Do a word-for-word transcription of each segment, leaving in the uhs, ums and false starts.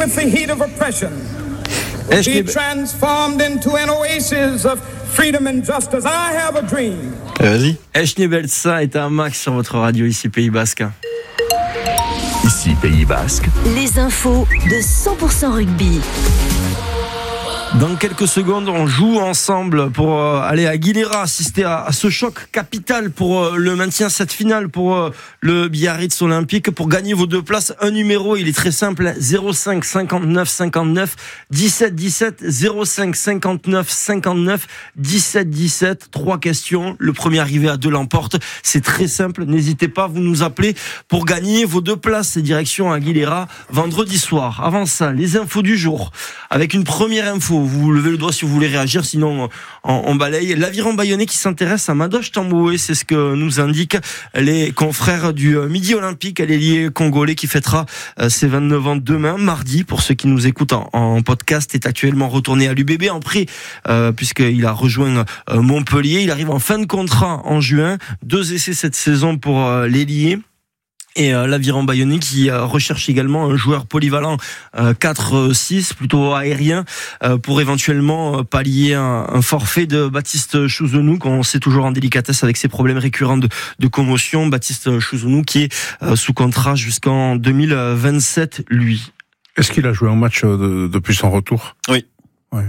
with the heat of oppression will be transformed into an oasis of freedom and justice. I have a dream. Vas-y. Echnebelza est un max sur votre radio ici Pays Basque. Ici Pays Basque. Les infos de cent pour cent rugby. Dans quelques secondes, on joue ensemble pour euh, aller à Aguilera, assister à, à ce choc capital pour euh, le maintien, cette finale pour euh, le Biarritz Olympique. Pour gagner vos deux places, un numéro, il est très simple, zéro cinq cinquante-neuf cinquante-neuf dix-sept dix-sept, zéro cinq cinquante-neuf cinquante-neuf dix-sept dix-sept. Trois questions, le premier arrivé à deux l'emporte. C'est très simple, n'hésitez pas, vous nous appelez pour gagner vos deux places. C'est direction Aguilera vendredi soir. Avant ça, les infos du jour, avec une première info. Vous levez le doigt si vous voulez réagir, sinon on, on balaye. L'aviron bayonnais qui s'intéresse à Madoche Tamboué, c'est ce que nous indiquent les confrères du Midi Olympique, l'ailier congolais qui fêtera ses vingt-neuf ans demain, mardi. Pour ceux qui nous écoutent en, en podcast, est actuellement retourné à l'U B B en prêt, euh, puisqu'il a rejoint euh, Montpellier. Il arrive en fin de contrat en juin. Deux essais cette saison pour euh, l'ailier. Et euh, l'Aviron bayonnais qui euh, recherche également un joueur polyvalent euh, quatre six, plutôt aérien, euh, pour éventuellement euh, pallier un, un forfait de Baptiste Chouzenou, qu'on sait toujours en délicatesse avec ses problèmes récurrents de, de commotion. Baptiste Chouzenou qui est euh, sous contrat jusqu'en deux mille vingt-sept, lui. Est-ce qu'il a joué un match de, depuis son retour ? Oui. Ouais.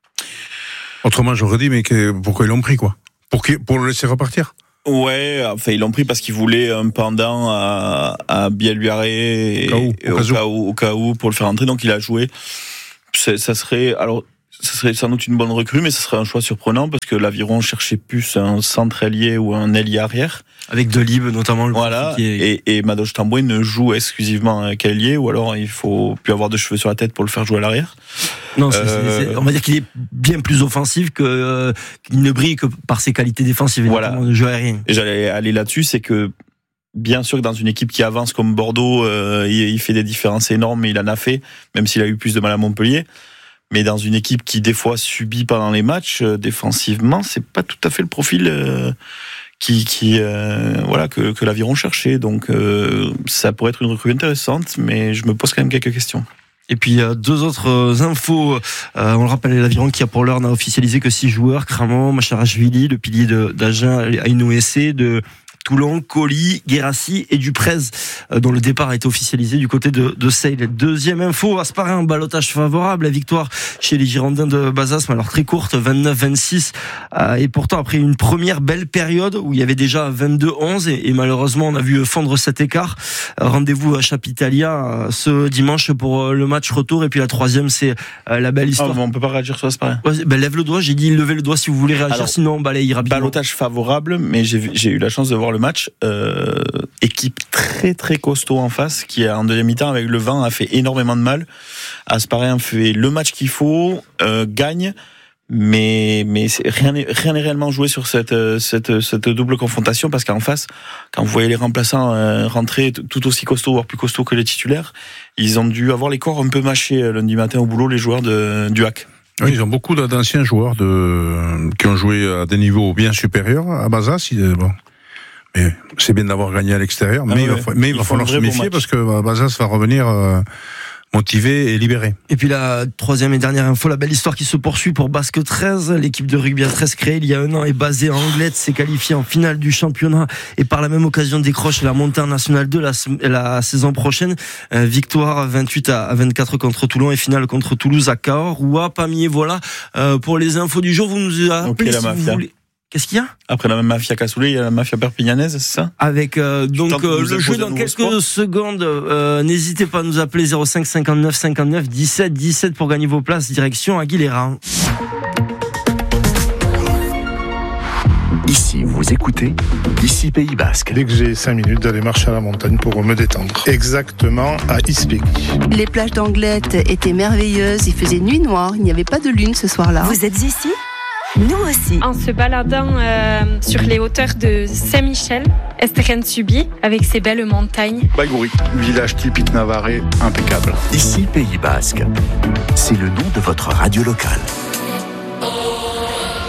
Autrement, j'aurais dit, mais que, pourquoi ils l'ont pris, quoi ? Pour, qui, pour le laisser repartir ? Ouais, enfin ils l'ont pris parce qu'ils voulaient un pendant à, à Bielbiarré et, au, cas où, et au, cas où, au cas où pour le faire entrer, donc il a joué. C'est, ça serait alors ça serait sans doute une bonne recrue, mais ce serait un choix surprenant parce que l'Aviron cherchait plus un centre ailier ou un ailier arrière. Avec Delibes notamment. Le voilà, qui est... et, et Madoche Tamboué ne joue exclusivement avec ailier, ou alors il faut plus avoir de cheveux sur la tête pour le faire jouer à l'arrière. Non, c'est, euh... c'est, c'est, on va dire qu'il est bien plus offensif que euh, qu'il ne brille que par ses qualités défensives, voilà. Notamment de jeu aérien. Et j'allais aller là-dessus, c'est que bien sûr que dans une équipe qui avance comme Bordeaux, euh, il, il fait des différences énormes, et il en a fait, même s'il a eu plus de mal à Montpellier. Mais dans une équipe qui des fois subit pendant les matchs, euh, défensivement, c'est pas tout à fait le profil euh, qui, qui euh, voilà que, que l'Aviron cherchait. Donc euh, ça pourrait être une recrue intéressante, mais je me pose quand même quelques questions. Et puis euh, deux autres euh, infos. Euh, on le rappelle, l'Aviron qui a pour l'heure n'a officialisé que six joueurs: Cramon, Macharashvili, le pilier de d'Agen, Aïnou-Essé, de Toulon, Colli, Guérassi et Duprez, euh, dont le départ a été officialisé du côté de, de Sale. Deuxième info, Asparin, un ballottage favorable, la victoire chez les Girondins de Bazas, mais alors très courte, vingt-neuf vingt-six, euh, et pourtant après une première belle période où il y avait déjà vingt-deux onze, et, et malheureusement on a vu fondre cet écart. Euh, rendez-vous à Chapitalia euh, ce dimanche pour euh, le match retour, et puis la troisième c'est euh, la belle histoire. Ah, on peut pas réagir sur Asparin. Ouais, ben lève le doigt, j'ai dit levez le doigt si vous voulez réagir, alors, sinon on balaye rapidement. Ballottage favorable, mais j'ai, vu, j'ai eu la chance de voir le match, euh, équipe très très costaud en face, qui en deuxième mi-temps avec le vent a fait énormément de mal. Asparin fait le match qu'il faut, euh, gagne, mais mais c'est, rien n'est rien n'est réellement joué sur cette cette cette double confrontation, parce qu'en face, quand vous voyez les remplaçants euh, rentrer tout aussi costauds, voire plus costauds que les titulaires, ils ont dû avoir les corps un peu mâchés lundi matin au boulot, les joueurs de du H A C. Oui, ils ont beaucoup d'anciens joueurs de qui ont joué à des niveaux bien supérieurs à Bazas. Bon. Mais c'est bien d'avoir gagné à l'extérieur, mais, ah ouais, il, va, mais il, il va falloir se méfier parce que Bazas va revenir euh, motivé et libéré. Et puis la troisième et dernière info, la belle histoire qui se poursuit pour Basque treize. L'équipe de rugby à treize créée il y a un an est basée à Anglet, s'est qualifiée en finale du championnat et par la même occasion décroche la montée en National deux la, la saison prochaine. Euh, victoire vingt-huit à vingt-quatre contre Toulon et finale contre Toulouse à Cahors ou à Pamiers. Voilà euh, pour les infos du jour. Vous nous appelez si vous voulez. Qu'est-ce qu'il y a ? Après la même mafia cassoulet, il y a la mafia perpignanaise, c'est ça ? Avec euh, donc euh, le jeu dans quelques sport. secondes. Euh, n'hésitez pas à nous appeler zéro cinq cinquante-neuf cinquante-neuf dix-sept dix-sept pour gagner vos places. Direction Aguilera. Ici, vous écoutez Ici Pays Basque. Dès que j'ai cinq minutes d'aller marcher à la montagne pour me détendre. Exactement à Ispéguy. Les plages d'Anglette étaient merveilleuses. Il faisait nuit noire. Il n'y avait pas de lune ce soir-là. Vous êtes ici ? Nous aussi. En se baladant euh, sur les hauteurs de Saint-Michel, Esteren-Subi, avec ses belles montagnes. Baïgouri, village typique navarrais, impeccable. Ici Pays Basque, c'est le nom de votre radio locale.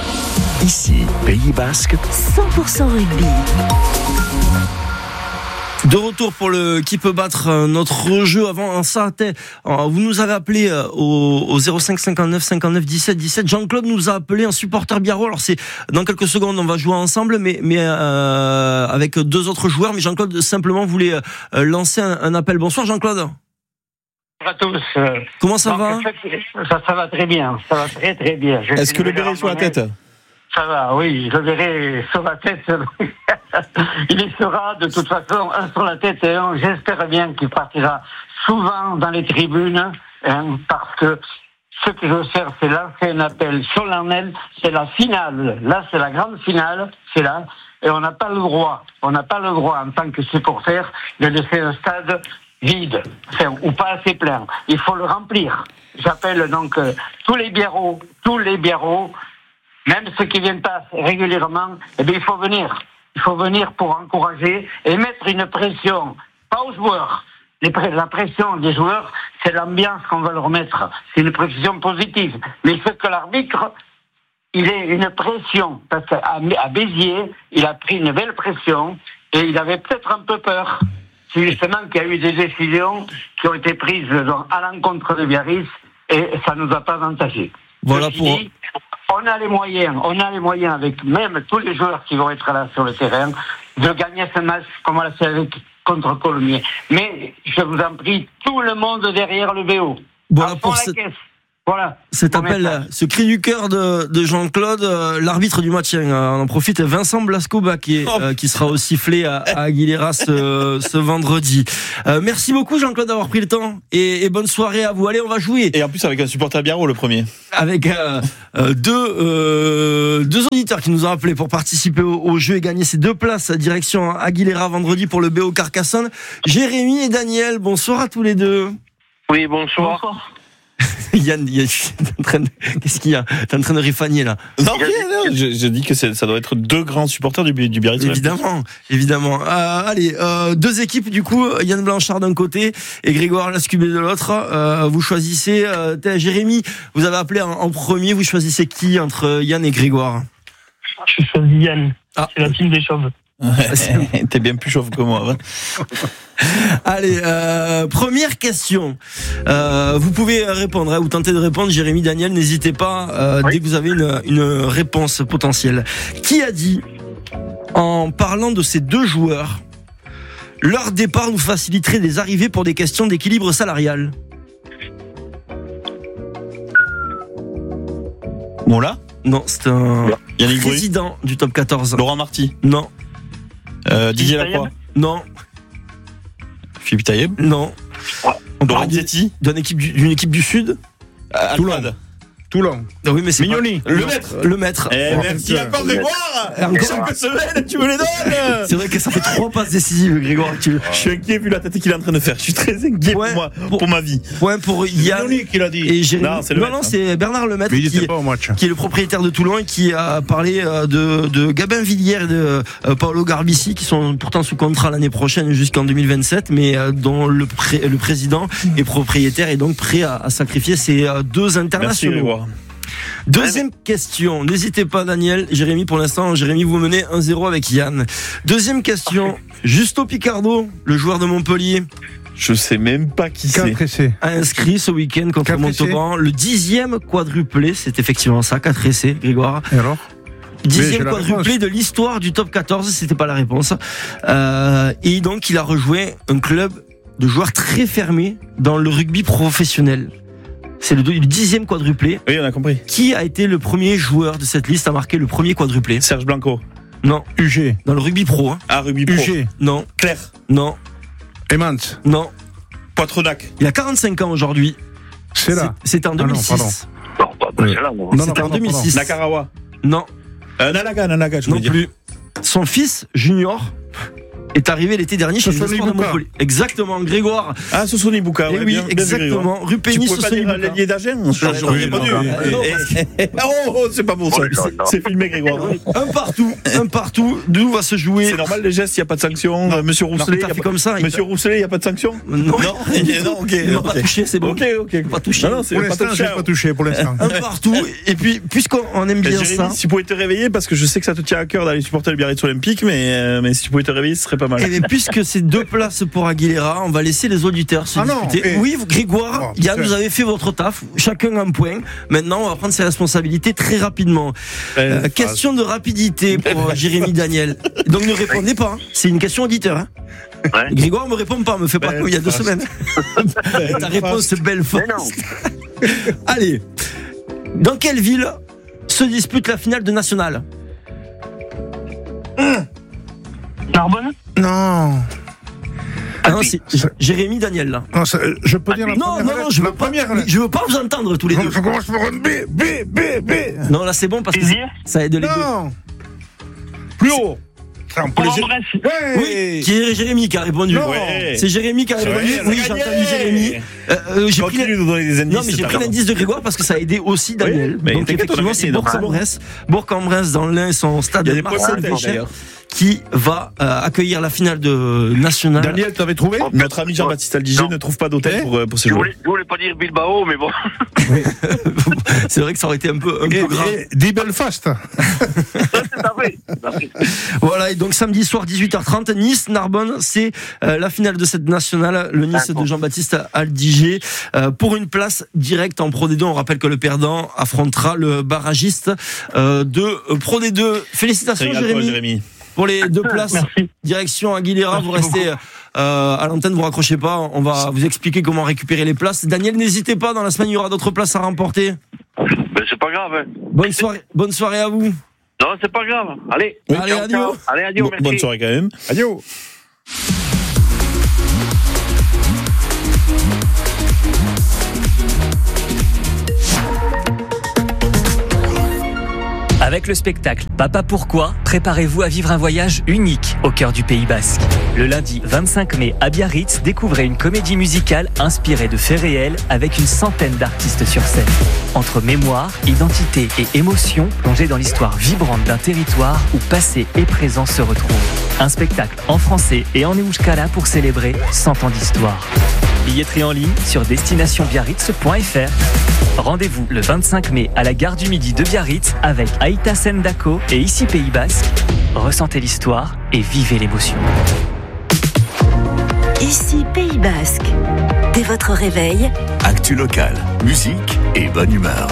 Ici Pays Basque, cent pour cent rugby. De retour pour le qui peut battre notre jeu. Avant ça, vous nous avez appelé au, au zéro cinq cinquante-neuf cinquante-neuf dix-sept dix-sept. Jean-Claude nous a appelé, un supporter biarro. Alors c'est dans quelques secondes, on va jouer ensemble, mais mais euh, avec deux autres joueurs. Mais Jean-Claude simplement voulait euh, lancer un, un appel. Bonsoir Jean-Claude. Bonjour à tous. Comment ça Donc, va ça, ça va très bien. Ça va très très bien. Je Est-ce que le béret est sur la tête? Ça va, oui, je verrai sur la tête. Il y sera de toute façon un sur la tête et un, j'espère bien qu'il partira souvent dans les tribunes, hein, parce que ce que je veux faire, c'est lancer un appel solennel, c'est la finale. Là, c'est la grande finale, c'est là. Et on n'a pas le droit, on n'a pas le droit en tant que supporter de laisser un stade vide, enfin, ou pas assez plein. Il faut le remplir. J'appelle donc euh, tous les biarros, tous les biarros, même ceux qui viennent pas régulièrement, eh bien, il faut venir. Il faut venir pour encourager et mettre une pression, pas aux joueurs. Les pré- la pression des joueurs, c'est l'ambiance qu'on va leur mettre. C'est une pression positive. Mais il faut que l'arbitre, il ait une pression. Parce qu'à à Béziers, il a pris une belle pression et il avait peut-être un peu peur. C'est justement qu'il y a eu des décisions qui ont été prises donc, à l'encontre de Biarritz et ça nous a pas avantagé. Voilà Ceci pour... dit, on a les moyens, on a les moyens avec même tous les joueurs qui vont être là sur le terrain de gagner ce match comme on l'a fait avec, contre Colomiers. Mais je vous en prie, tout le monde derrière le B O. Voilà pour cette... Voilà. Cet appel, ce cri du cœur de, de Jean-Claude, euh, l'arbitre du match, hein, on en profite, Vincent Blasco qui, oh. euh, qui sera au sifflet à, à Aguilera ce, ce vendredi. Euh, merci beaucoup Jean-Claude d'avoir pris le temps et, et bonne soirée à vous. Allez, on va jouer. Et en plus avec un supporter biarro le premier. Avec euh, euh, deux, euh, deux auditeurs qui nous ont appelés pour participer au, au jeu et gagner ces deux places à direction Aguilera vendredi pour le B O Carcassonne. Jérémy et Daniel, bonsoir à tous les deux. Oui, bonsoir. bonsoir. Yann, Yann t'es en train de, qu'est-ce qu'il y a? T'es en train de rifagner là? Non, rien, non. Je, je dis que c'est, ça doit être deux grands supporters du, du Biarritz. Évidemment, évidemment. Euh, allez, euh, deux équipes du coup. Yann Blanchard d'un côté et Grégoire Lascubé de l'autre. Euh, vous choisissez. Euh, Jérémy, vous avez appelé en, en premier. Vous choisissez qui entre Yann et Grégoire? Je choisis Yann. Ah. C'est la team des chauves. Ouais, t'es bien plus chauve que moi. Ouais. Allez, euh, première question. Euh, vous pouvez répondre, hein, ou tenter de répondre, Jérémy, Daniel, n'hésitez pas euh, oui. dès que vous avez une, une réponse potentielle. Qui a dit, en parlant de ces deux joueurs, leur départ nous faciliterait des arrivées pour des questions d'équilibre salarial? Mola? Non, c'est un Yannick président Bru. Du top quatorze. Laurent Marty? Non. Euh, Didier Lacroix? Non. Philippe Taïeb? Non. On Laurent Zetti? D'une équipe du, d'une équipe du Sud? euh, Toulon. Toulon. Ah oui, mais c'est Mignoni. Pas... Le maître. Le maître. Eh, merci encore Grégoire. Chaque semaine, tu me les donnes. C'est vrai que ça fait trois passes décisives, Grégoire. Tu... Je suis inquiet vu la tête qu'il est en train de faire. Je suis très inquiet ouais, pour moi, pour, pour ma vie. Ouais, pour Yann. Qui l'a dit. Et Jérémy. Non, c'est, le non, non, c'est Bernard Lemaître qui, pas au match. qui est le propriétaire de Toulon et qui a parlé de, de Gabin Villiers et de euh, Paolo Garbici, qui sont pourtant sous contrat l'année prochaine jusqu'en deux mille vingt-sept, mais euh, dont le, pré, le président est propriétaire et donc prêt à, à sacrifier ces euh, deux internationaux. Merci, Grégoire. Deuxième question, n'hésitez pas Daniel, Jérémy pour l'instant, Jérémy vous menez un zéro avec Yann. Deuxième question, Justo Picardo, le joueur de Montpellier. Je sais même pas qui c'est. A inscrit ce week-end contre Montauban le dixième quadruplé, c'est effectivement ça, quatre essais, Grégoire. Et alors? Dixième quadruplé de l'histoire du top quatorze, c'était pas la réponse. Euh, et donc il a rejoint un club de joueurs très fermés dans le rugby professionnel. C'est le, le dixième quadruplé. Oui, on a compris. Qui a été le premier joueur de cette liste à marquer le premier quadruplé? Serge Blanco. Non. U G. Dans le rugby pro. Hein. Ah, rugby pro. U G. Non. Claire. Non. Emans. Non. Poitrenac. Il a quarante-cinq ans aujourd'hui. C'est là. C'était en deux mille six. Ah non, pas oui. là, non. C'était en deux mille six. Nakarawa. Non. Euh, Nalaga, Nalaga, je non veux dire. plus. Son fils, Junior, est arrivé l'été dernier chez les Espoirs de Montpellier. Exactement, Grégoire. Ah, Sosoni Bouka, ouais, oui, bien, exactement. Rue Pénis, Sosoni Bouka. L'ailier d'Agen, j'aurais répondu. Oh, c'est pas bon ça. C'est filmé, Grégoire. Un partout, un partout. D'où va se jouer? C'est normal les gestes, il n'y a pas de sanction. Non. Monsieur Rousselet, il fait comme ça. Monsieur Rousselet, il n'y a pas de sanction? Non, non, ok. Il n'a pas touché, c'est bon. Ok, ok. Pas touché. Non, c'est pas touché. Pas touché pour l'instant. Un partout. Et puis, puisqu'on aime bien ça. Si tu pouvais te réveiller, parce que je sais que ça te tient à cœur d'aller supporter le Biarritz Olympique, mais si tu pouvais te réveiller, ce serait pas mal. Et bien, puisque c'est deux places pour Aguilera, on va laisser les auditeurs se ah disputer. Non, et... Oui, Grégoire, oh, Yann, vous avez fait votre taf, chacun un point. Maintenant, on va prendre ses responsabilités très rapidement. Euh, question de rapidité pour euh, Jérémy Daniel. Donc ne répondez pas, hein. C'est une question auditeur. Hein. Ouais. Grégoire me répond pas, me fait pas comme il y a deux semaines. Ta réponse est belle force. Allez, dans quelle ville se dispute la finale de National? Narbonne? Non. Ah non, c'est Jérémy Daniel là. Non, ça, je peux dire la non, première. Non, non, je veux pas. Je veux pas vous entendre tous les deux. Je commence par un B, B, B, B. Non, là c'est bon parce que ça aide les deux. Non. Plus haut. Pour les... ouais. Oui, qui est Jérémy qui a répondu. Ouais. C'est Jérémy qui a répondu. Ouais, oui, j'ai entendu Jérémy. Euh, euh, j'ai pris nous donner des indices. Non, mais j'ai pris l'indice de Grégoire parce que ça a aidé aussi Daniel. Oui, donc effectivement, c'est Bourg-en-Bresse. Bourg-en-Bresse dans l'Ain, son stade de Marcel Bécher qui va euh, accueillir la finale de National. Daniel, tu avais trouvé? Notre ami Jean-Baptiste Aldiger ne trouve pas d'hôtel pour, pour ses joueurs. Je voulais pas dire Bilbao, mais bon. C'est vrai que ça aurait été un peu, un peu grave. Dis Belfast. Voilà, et donc samedi soir dix-huit heures trente, Nice-Narbonne, c'est euh, la finale de cette nationale, le Nice de Jean-Baptiste Aldiger, euh, pour une place directe en Pro D deux. On rappelle que le perdant affrontera le barragiste euh, de Pro D deux. Félicitations Jérémy, Jérémy pour les deux places. Merci. Direction Aguilera, vous restez euh, à l'antenne, vous raccrochez pas, on va vous expliquer comment récupérer les places. Daniel, n'hésitez pas, dans la semaine il y aura d'autres places à remporter. Ben, c'est pas grave. Hein. Bonne soirée, bonne soirée à vous. Non, c'est pas grave. Allez, oui, allez, adieu. Allez, adieu. Bon, bonne soirée quand même. Adieu. Avec le spectacle Papa Pourquoi, préparez-vous à vivre un voyage unique au cœur du Pays Basque. Le lundi vingt-cinq mai à Biarritz, découvrez une comédie musicale inspirée de faits réels avec une centaine d'artistes sur scène. Entre mémoire, identité et émotion, plongez dans l'histoire vibrante d'un territoire où passé et présent se retrouvent. Un spectacle en français et en euskara pour célébrer cent ans d'histoire. Billetterie en ligne sur destination biarritz point f r. Rendez-vous le vingt-cinq mai à la gare du Midi de Biarritz avec Aïta Sendako et Ici Pays Basque. Ressentez l'histoire et vivez l'émotion. Ici Pays Basque. Dès votre réveil, actu local, musique et bonne humeur.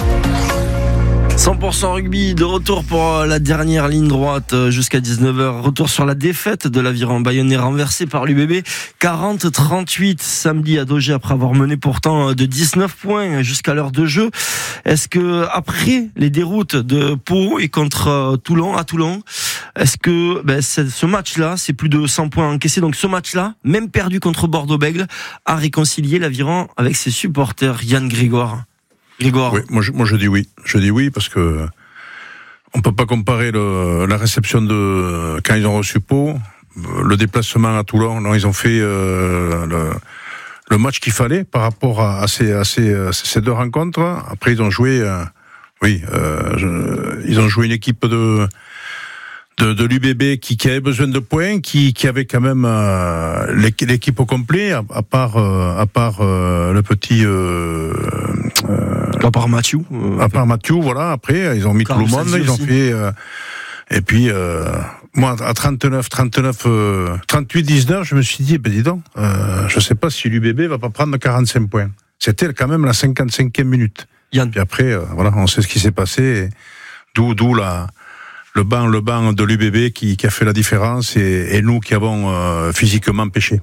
cent pour cent rugby, de retour pour la dernière ligne droite jusqu'à dix-neuf heures. Retour sur la défaite de l'Aviron Bayonnais renversé par l'U B B. quarante à trente-huit samedi à Dogé après avoir mené pourtant de dix-neuf points jusqu'à l'heure de jeu. Est-ce que après les déroutes de Pau et contre Toulon, à Toulon, est-ce que ben, ce match-là, c'est plus de cent points encaissés. Donc ce match-là, même perdu contre Bordeaux-Bègles, a réconcilié l'Aviron avec ses supporters. Yann Grégoire. Grégoire. Oui, moi je, moi je dis oui. Je dis oui parce que on peut pas comparer le, la réception de quand ils ont reçu Pau, le déplacement à Toulon. Non, ils ont fait euh, le, le match qu'il fallait par rapport à, à, ces, à, ces, à ces deux rencontres. Après, ils ont joué, euh, oui, euh, je, ils ont joué une équipe de de, de l'U B B qui, qui avait besoin de points, qui, qui avait quand même euh, l'équipe au complet, à, à part euh, à part euh, le petit. Euh, euh, à part Mathieu. Euh, à part Mathieu, voilà. Après, ils ont mis tout le monde, ils ont fait. Euh, et puis, euh, moi, à trente-neuf, trente-neuf, euh, trente-huit, dix-neuf, je me suis dit, ben dis donc, euh, je sais pas si l'U B B va pas prendre quarante-cinq points. C'était quand même la cinquante-cinquième minute. Yann. Puis après, euh, voilà, on sait ce qui s'est passé. Et d'où, d'où la. Le banc, le banc de l'U B B qui, qui a fait la différence et, et nous qui avons euh, physiquement pêché.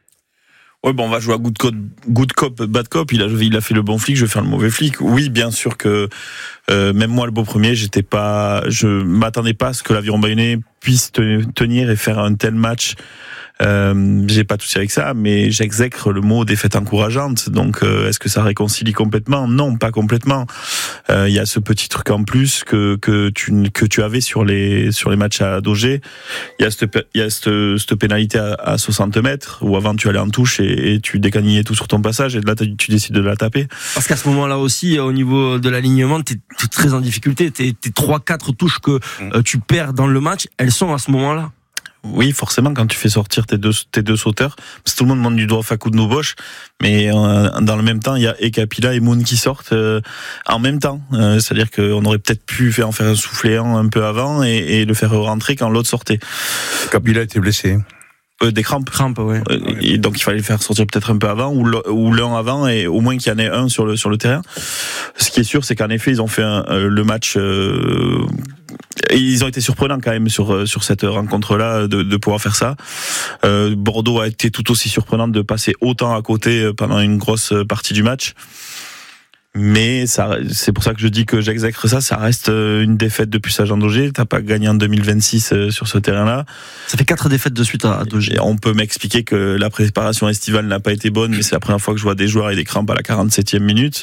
Oui, bon, on va jouer à good cop, good cop, bad cop. Il a, il a fait le bon flic, je vais faire le mauvais flic. Oui, bien sûr que euh, même moi, le beau premier, j'étais pas, je m'attendais pas à ce que l'Aviron Bayonnais puisse te, tenir et faire un tel match. Euh, j'ai pas de souci avec ça, mais j'exècre le mot défaite encourageante. Donc, euh, est-ce que ça réconcilie complètement? Non, pas complètement. Il euh, y a ce petit truc en plus que que tu que tu avais sur les sur les matchs à Dogé. Il y a cette il y a cette, cette pénalité à, à soixante mètres où avant tu allais en touche et, et tu décanignais tout sur ton passage et là tu, tu décides de la taper. Parce qu'à ce moment-là aussi, au niveau de l'alignement, t'es, t'es très en difficulté. T'es, t'es trois quatre touches que euh, tu perds dans le match, elles sont à ce moment-là. Oui, forcément, quand tu fais sortir tes deux, tes deux sauteurs, parce que tout le monde monte du doigt Fakou de Noboche, mais euh, dans le même temps, il y a Ekapila et Moon qui sortent euh, en même temps. Euh, c'est-à-dire qu'on aurait peut-être pu faire, en faire un soufflet un peu avant et, et le faire rentrer quand l'autre sortait. Ekapila était blessé. Euh, des crampes. Crampes, ouais. Euh, et donc il fallait le faire sortir peut-être un peu avant ou, le, ou l'un avant et au moins qu'il y en ait un sur le sur le terrain. Ce qui est sûr, c'est qu'en effet ils ont fait un, euh, le match. Euh, et ils ont été surprenants quand même sur sur cette rencontre-là de, de pouvoir faire ça. Euh, Bordeaux a été tout aussi surprenant de passer autant à côté pendant une grosse partie du match. Mais ça, c'est pour ça que je dis que j'exècre ça. Ça reste une défaite depuis Sage en Dogé. T'as pas gagné en deux mille vingt-six sur ce terrain-là. Ça fait quatre défaites de suite à Dogé. On peut m'expliquer que la préparation estivale n'a pas été bonne, mais c'est la première fois que je vois des joueurs avec des crampes à la quarante-septième minute.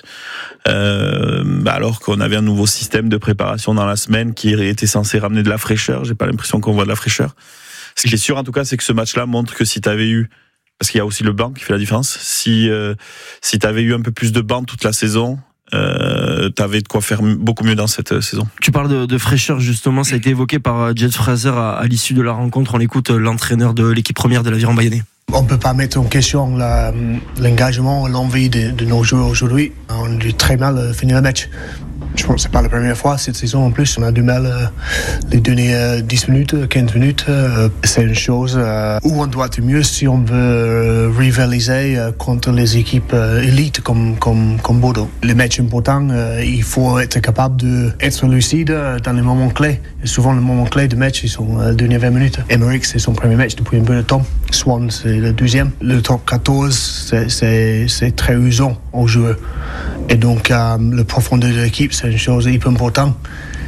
Euh, bah alors qu'on avait un nouveau système de préparation dans la semaine qui était censé ramener de la fraîcheur. J'ai pas l'impression qu'on voit de la fraîcheur. Ce qui est sûr en tout cas, c'est que ce match-là montre que si t'avais eu, parce qu'il y a aussi le banc qui fait la différence. Si euh, si t'avais eu un peu plus de banc toute la saison, euh, t'avais de quoi faire beaucoup mieux dans cette saison. Tu parles de, de fraîcheur justement, ça a été évoqué par Jed Fraser à, à l'issue de la rencontre. On écoute l'entraîneur de l'équipe première de l'Aviron Bayonnais. On ne peut pas mettre en question la, l'engagement, l'envie de, de nos joueurs aujourd'hui. On a dû très mal euh, finir le match. Je pense que ce n'est pas la première fois cette saison en plus. On a du mal euh, les dernières dix minutes, quinze minutes. Euh, c'est une chose euh, où on doit être mieux si on veut euh, rivaliser euh, contre les équipes euh, élites comme, comme, comme Bordeaux. Les matchs importants, euh, il faut être capable d'être lucide dans les moments clés. Et souvent, les moments clés du match, ils sont euh, les dernières vingt minutes. Emmerich, c'est son premier match depuis un peu de temps. Swan, c'est le deuxième. Le top quatorze, c'est, c'est, c'est très usant aux joueurs. Et donc, euh, la profondeur de l'équipe, c'est une chose hyper importante.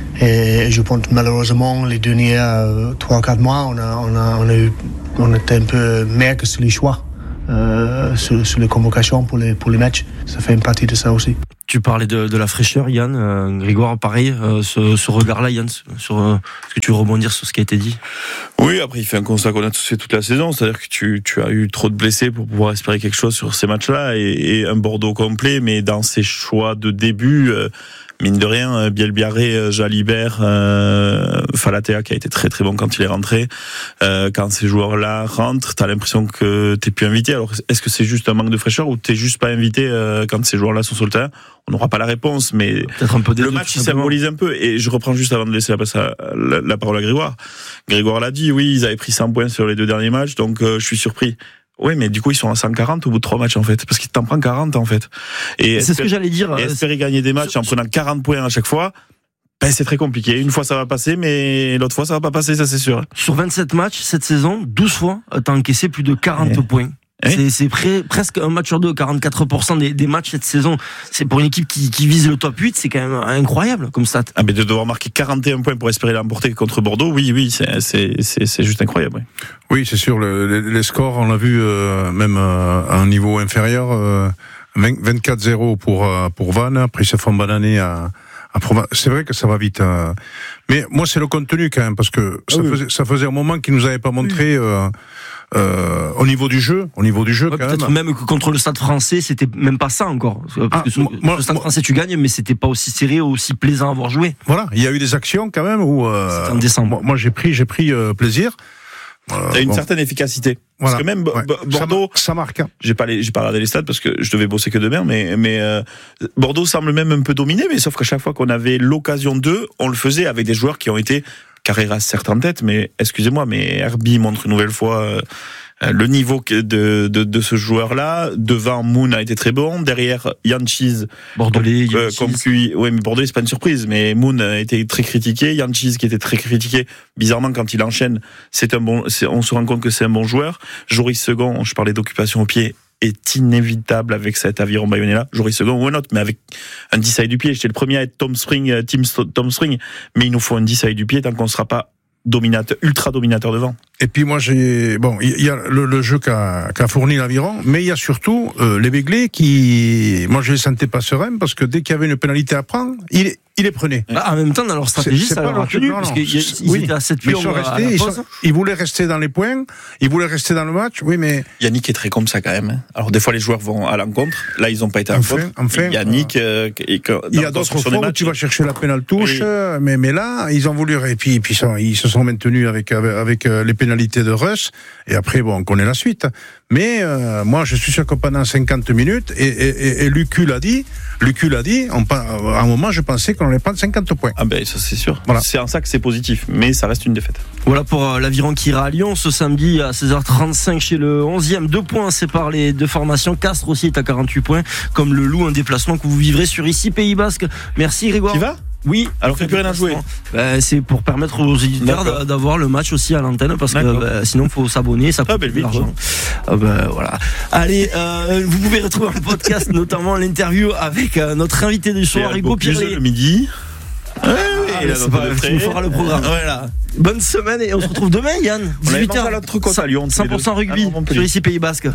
Et je pense malheureusement, les derniers euh, trois à quatre mois, on a, on a, on a eu, on était un peu maigre sur les choix, euh, sur, sur les convocations pour les, pour les matchs. Ça fait une partie de ça aussi. Tu parlais de, de la fraîcheur, Yann. Euh, Grégoire, pareil, euh, ce, ce regard-là, Yann, sur, euh, est-ce que tu veux rebondir sur ce qui a été dit? Oui, après, il fait un constat qu'on a tous fait toute la saison. C'est-à-dire que tu, tu as eu trop de blessés pour pouvoir espérer quelque chose sur ces matchs-là et, et un Bordeaux complet, mais dans ses choix de début, euh, mine de rien, Bielbiarré, Jalibert, euh, Falatea qui a été très très bon quand il est rentré. Euh, quand ces joueurs-là rentrent, t'as l'impression que t'es plus invité. Alors, est-ce que c'est juste un manque de fraîcheur ou t'es juste pas invité euh, quand ces joueurs-là sont sur le terrain? On n'aura pas la réponse, mais un peu le match il symbolise un peu. Et je reprends juste avant de laisser la, à, la, la parole à Grégoire. Grégoire l'a dit, oui, ils avaient pris cent points sur les deux derniers matchs, donc euh, je suis surpris. Oui, mais du coup, ils sont à cent quarante au bout de trois matchs, en fait. Parce qu'ils t'en prennent quarante, en fait. Et c'est espérer, ce que j'allais dire. Et espérer gagner des matchs en prenant quarante points à chaque fois, ben, c'est très compliqué. Une fois, ça va passer, mais l'autre fois, ça va pas passer, ça, c'est sûr. Sur vingt-sept matchs, cette saison, douze fois, t'as encaissé plus de quarante eh. points. Eh. C'est, c'est près, presque un match sur deux, quarante-quatre pour cent des, des matchs cette saison. C'est pour une équipe qui, qui vise le top huit, c'est quand même incroyable comme stat. Ah, mais de devoir marquer quarante et un points pour espérer l'emporter contre Bordeaux, oui, oui, c'est, c'est, c'est, c'est juste incroyable. Oui, oui c'est sûr, le, les, les scores, on l'a vu, euh, même euh, à un niveau inférieur, euh, vingt-quatre zéro pour, euh, pour Vannes, après se font bananer à, à Provence. C'est vrai que ça va vite. Euh, mais moi, c'est le contenu quand même, parce que ça, ah oui. faisait, ça faisait un moment qu'ils nous avaient pas montré, oui. euh, Euh, au niveau du jeu, au niveau du jeu, ouais, quand peut-être même. même que contre le Stade Français, c'était même pas ça encore. Parce ah, que sur, moi, le Stade moi, Français, tu gagnes, mais c'était pas aussi serré, aussi plaisant à avoir joué. Voilà, il y a eu des actions quand même où. Euh, c'était en décembre. Moi, moi j'ai pris, j'ai pris euh, plaisir. Euh, T'as une bon. certaine efficacité. Voilà. Parce que même ouais. Bordeaux, ça, ça marque. Hein. J'ai pas, les, j'ai pas regardé les stades parce que je devais bosser que demain, mais mais euh, Bordeaux semble même un peu dominé, mais sauf qu'à chaque fois qu'on avait l'occasion d'eux, on le faisait avec des joueurs qui ont été Carreras certes en tête, mais excusez-moi, mais Herbie montre une nouvelle fois. Euh, Le niveau de, de, de ce joueur-là, devant Moon a été très bon, derrière Yanchis, Bordelais, euh, comme Q I, ouais, mais Bordelais c'est pas une surprise, mais Moon a été très critiqué, Yanchis qui était très critiqué, bizarrement quand il enchaîne, c'est un bon, c'est, on se rend compte que c'est un bon joueur. Joris Second, je parlais d'occupation au pied, est inévitable avec cet Aviron Bayonnais là. Joris Second ou un autre, mais avec un dix du pied. J'étais le premier à être Tom Spring, Team Tom Spring, mais il nous faut un dix du pied tant qu'on sera pas dominateur, ultra dominateur devant. Et puis moi j'ai bon, il y a le, le jeu qu'a, qu'a fourni l'Aviron, mais il y a surtout euh, les Béglés qui, moi je les sentais pas sereins parce que dès qu'il y avait une pénalité à prendre, il il les prenait. Ah, en même temps dans leur stratégie c'est, c'est ça leur a tenu parce qu'ils oui, étaient à sept pions. Ils sont restés, ils, sont, ils voulaient rester dans les points, ils voulaient rester dans le match. Oui, mais Yannick est très comme ça quand même. Alors des fois les joueurs vont à l'encontre. Là ils ont pas été à l'encontre. Enfin, enfin, Yannick, euh, et que, il y a d'autres fois où tu vas chercher la pénale touche, oui. mais mais là ils ont voulu et puis puis ça, ils se sont maintenus avec avec, avec euh, les pénalités de Russ. Et après, bon, on connaît la suite. Mais euh, moi, je suis sûr que pendant cinquante minutes, et, et, et, et Lucu l'a dit, Lucu l'a dit, on, à un moment, je pensais qu'on on les prend cinquante points. Ah ben ça c'est sûr. Voilà. C'est en ça que c'est positif, mais ça reste une défaite. Voilà pour euh, l'Aviron qui ira à Lyon ce samedi à seize heures trente-cinq chez le onzième. Deux points séparent les deux formations. Castres aussi est à quarante-huit points, comme le Loup, un déplacement que vous vivrez sur ici Pays Basque. Merci Grégoire. Tu vas ? Oui. Alors qu'il n'y a plus rien à jouer. Ben, c'est pour permettre aux éditeurs D'accord. d'avoir le match aussi à l'antenne, parce D'accord. que ben, sinon il faut s'abonner, ça coûte ah, ben, de l'argent. Ah, ben, voilà. Allez, euh, vous pouvez retrouver un podcast, notamment l'interview avec euh, notre invité du soir, Hugo Pirlet. Le midi. Ouais, ah, oui, c'est pas, tu nous feras le programme. Voilà. Bonne semaine et on se retrouve demain, Yann. dix-huit heures. À Lyon, cent pour cent rugby sur ici Pays Basque.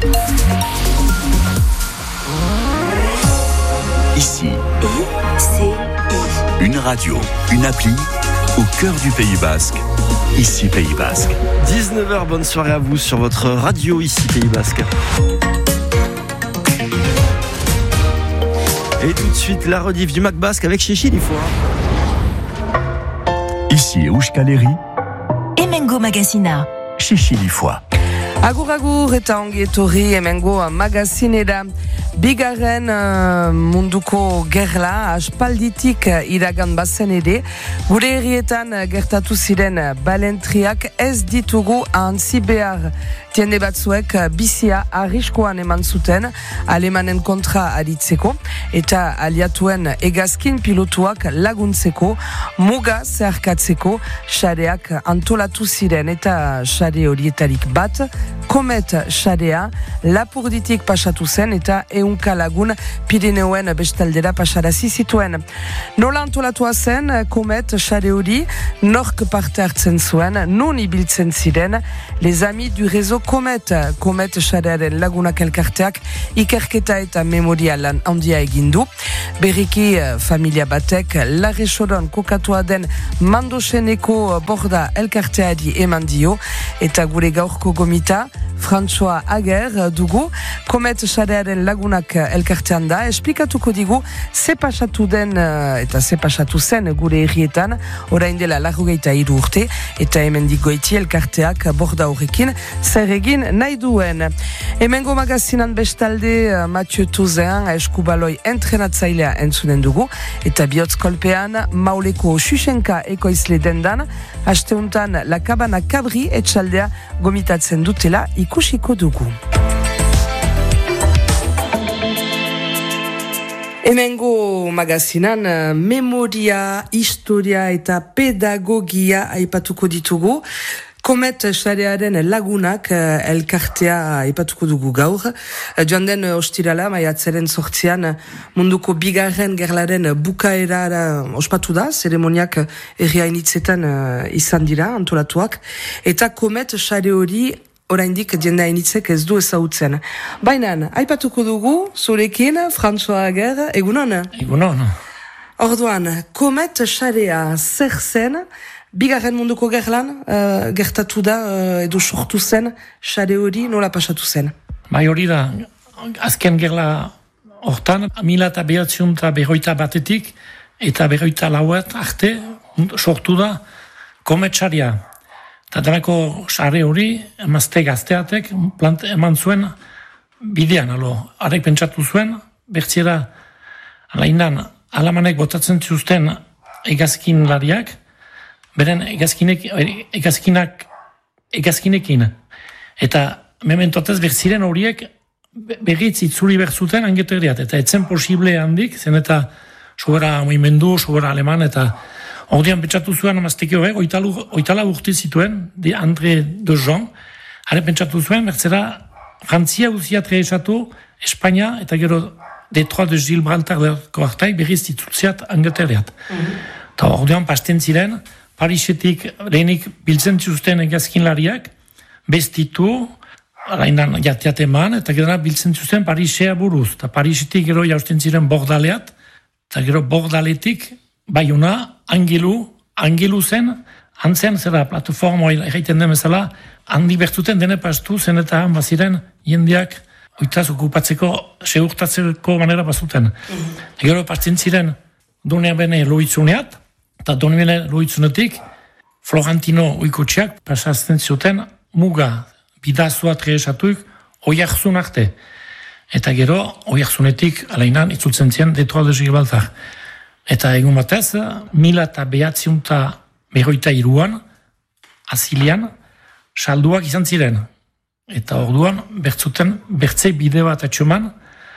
Ici. Une radio, une appli au cœur du Pays Basque. Ici Pays Basque. dix-neuf heures, bonne soirée à vous sur votre radio ici Pays Basque. Et tout de suite la rediff du Mac Basque avec Chéchi Lifoa. Ici Euskaleri. Hemengo Magazina. Chéchi Lifoa. Agur agur eta ongi etorri hemengo magazinera. Bigarren uh, munduko gerla aspalditik iragan bazen ere, gure herrietan gertatu ziren balentriak ez ditugu ahantzi behar. Tiende batzuek bizia arriskoan eman zuten alemanen kontra aritzeko eta aliatuen hegazkin pilotuak laguntzeko, muga zeharkatzeko sareak antolatu ziren eta sare horietarik bat, Komet sarea Lapurditik pasatu zen eta ehunka lagun Pirineoen bestaldera pasarazi zituen. Nola antolatua zen Komet sare hori, nork parte hartzen zuen, non ibiltzen ziren, les amis du réseau Komet, Komet sarearen lagunak elkarteak ikerketa eta memoria lan handia egindu. Berriki familia batek Larresoron kokatua den Mandoseneko borda elkarteari eman dio eta gure gaurko gomita François Ager dugu, Komet sarearen lagunak elkartean da, esplikatuko digu ze pasatu den eta ze pasatu zen gure herrietan, orain dela larrogeita hiru urte, eta hemendik goiti elkarteak borda horrekin zer egin nahi duen. Hemengo magazinan bestalde Mathieu Touzean eskubaloi entrenatzailea entzunen dugu, eta bihotz kolpean Mauleko Xuxenka ekoizle dendan, hasteuntan La Cabana Cabri etxaldea gomitatzen dutela ikusiko dugu. Hemengo magazinan memoria, historia eta pedagogia aipatuko ditugu. Komet sarearen lagunak elkartea aipatuko dugu gaur. Joan den ostirala, maiatzaren sortzian, munduko bigarren gerlaren bukaera ospatu da, zeremoniak herriainitzetan izan dira, antolatuak. Eta Komet sare hori oraindik jende hainitzek ez du ezagutzen. Baina, aipatuko dugu, zurekin, François Ager, egunon? Egunon. Orduan, Komet sarea zer zen, bigarren munduko gerlan, uh, gertatu da, uh, edo sortu zen, sare hori nola pasatu zen? Bai hori da, azken gerla hortan, mila eta behatziun eta berroita batetik, eta berroita lauet arte, sortu da, Komet sarea. Eta danako sare hori, emazte gazteatek, plant eman zuen bidean, alo, arek pentsatu zuen, bertziera, alaindan, alamanek botatzen zuzten egazkin lariak, beren egazkinek, egazkinak, egazkinekin. Eta mementotez bertziren horiek berriz itzuli berzuten angeteriat, eta etzen posible handik, zen eta sobera moimendu, sobera aleman, eta ordean pentsatu zuen amazteke hori, oitala urte zituen, de André de Jean, hare pentsatu zuen, bertzera, Frantzia uzia treesatu, Espainia, eta gero Detroit de Gibraltarko hartaik berriz itzultziat angeteriat. Eta mm-hmm. ordean pasten ziren, Parisetik lehenik biltzen zuzten egazkinlariak, bestitu, alainan jatiat eman, eta gero biltzen zuzten Parisea buruz. Eta Parisetik gero jausten ziren bordaleat, eta gero bordaletik, Baiuna, Angelu, Angelu zen, antzean zera plataforma egiten den bezala, handi bertuten dene pastu zen eta han baziren jendeak oitaz okupatzeko, segurtatzeko manera bazuten. Mm-hmm. Gero pastzen ziren Donea bene loitzuneat, eta Donea bene loitzunetik Florentino oikotxeak pasazten zuten muga bidazua treesatuik oiarzun arte. Eta gero oiarzunetik alainan itzultzen ziren Detroit de Gibraltar. Eta egun batez, mila eta behatziunta berroita iruan, azilian, salduak izan ziren. Eta orduan, bertzuten, bertzei bide bat atxoman,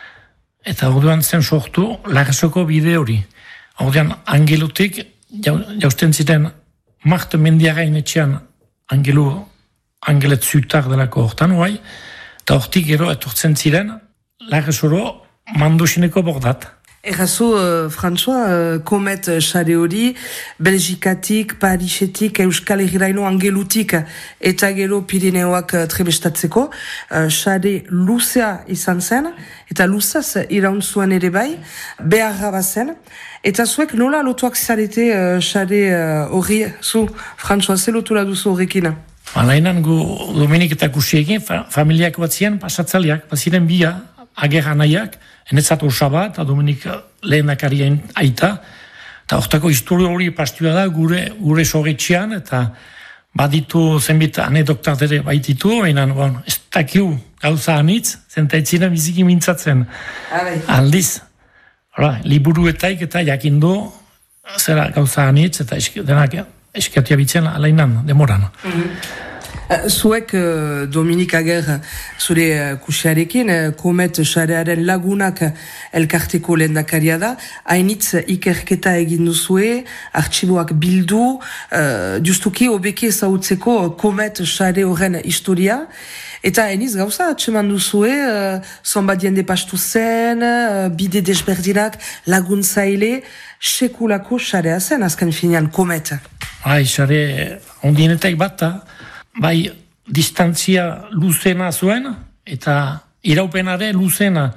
eta orduan zen sortu Larresoko bide hori. Orduan, angelutik, jausten ziren, Marte Mendiarain etxean angelu, angelet zutar delako hortan, guai, eta hortik gero etortzen ziren, Larresoro mandosineko bordat. Errazu, uh, François, uh, komet xare hori, Belgikatik, Parisetik, Euskal Herriraino angelutik eta gero Pirineoak uh, trebestatzeko, xare uh, luzea izan zen, eta luzaz iraun zuen ere bai, beharra bazen, eta zuek nola lotuak zarete xare uh, hori, uh, zu, François, ze lotura duzu horrekin? Malainan gu Dominik eta Kusiekin, fa, familiak bat ziren pasatzaliak, baziren bia, agerra nahiak, enetzat osaba, eta Dominik lehenakarien aita, eta hortako historia hori pastua da gure, gure sorretxean, eta baditu zenbit anedoktat ere baititu, baina bon, ez dakiu gauza anitz, zentaitzina biziki mintzatzen. Abai. Aldiz, ora, liburuetaik eta jakindu zera gauza anitz, eta esk, denak eskiatia bitzen alainan, demoran. Mm-hmm. Zuek, uh, Dominik Ager, zure uh, kusiarekin, uh, komet xarearen lagunak elkarteko lehendakaria da, hainitz ikerketa egin duzue, artxiboak bildu, uh, justuki obeki ezautzeko komet xare horren historia, eta hainiz gauza, atseman duzue, uh, zonbat jende pastu zen, uh, bide desberdinak, laguntzaile, sekulako xarea zen, azken finean, komet. Hai, xare ondienetak bat da, bai, distantzia luzena zuen, eta iraupenare luzena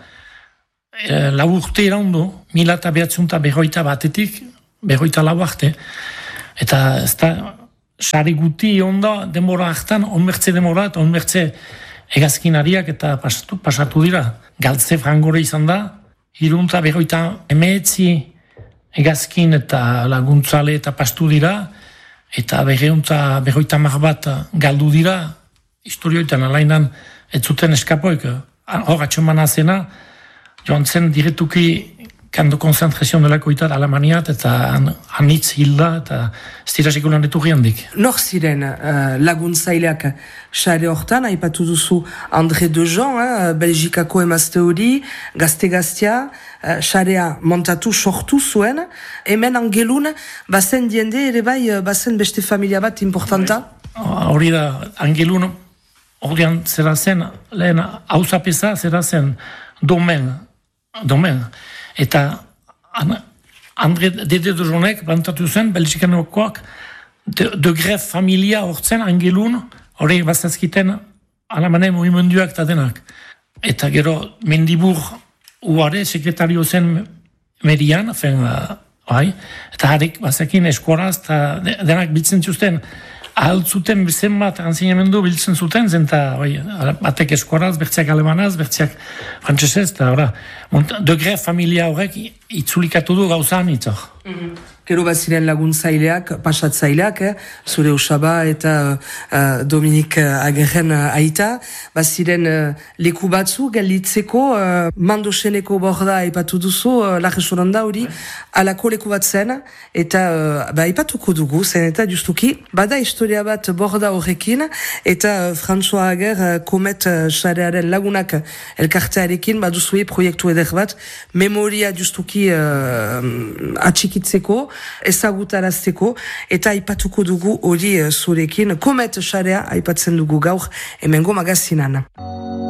e, laburte iraundu, mila eta behatzunta berroita batetik, berroita lau arte, eta ez da, sari guti onda denbora hartan, onbertze denbora, eta onbertze egazkinariak eta pasatu, pasatu dira. Galtze frangore izan da, irunta berroita emeetzi egazkin eta laguntzale eta pastu dira, eta berreuntza berroita mar bat galdu dira, historioetan alainan ez zuten eskapoik. Hor atxomana zena, joan zen diretuki kando konzentrazioan delako eta Alemaniat, eta anitz hilda, eta ez dira sekulan eturri handik. Nor ziren uh, laguntzaileak xare hortan, haipatu duzu André Dejean, uh, Belgikako emazte hori, gazte-gaztea, xarea uh, montatu sortu zuen, hemen angelun, bazen diende ere bai, uh, bazen beste familia bat importanta? Hori da, angelun, horian zera zen, lehen hausapesa zera zen domen, domen, eta André Dejeanek bantatu zen, Belgikanokoak, de, de gref familia hortzen angelun, hori bazazkiten alamane movimenduak eta denak. Eta gero Mendibur uare sekretario zen Merian, fen, uh, bai, eta harek bazakin eskoraz, eta denak biltzen zuten, ahal zuten zenbat anzinamendu biltzen zuten, zenta, bai, batek eskoraz, bertziak alemanaz, bertziak frantzesez, eta ora, de gref familia horrek itzulikatu du gauzan itzor. Mm-hmm. Gero baziren laguntzaileak, pasatzaileak, eh? Zure Usaba eta uh, Dominik Agerren uh, aita, baziren uh, leku batzu, gelditzeko, uh, mandoseneko borda aipatu duzu, uh, Larresoranda hori, alako leku bat zen, eta uh, ba, aipatuko dugu, zen eta justuki, bada historia bat borda horrekin, eta uh, François Ager, uh, komet xarearen uh, lagunak elkartearekin, baduzue proiektu eder bat, memoria justuki uh, atxikitzeko, ezagutarazteko, eta aipatuko dugu hori zurekin, komet xarea aipatzen dugu gaur hemengo magazinan.